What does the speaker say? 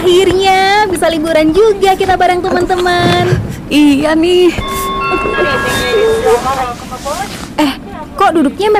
Akhirnya bisa liburan juga kita bareng teman-teman. Iya nih. Kok duduknya